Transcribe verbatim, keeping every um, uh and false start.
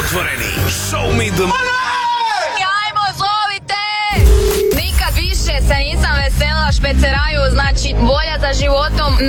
Otvoreni. Show me the money! Ajmo, zovite! Nikad više se nisam vesela špeceraju, znači volja za životom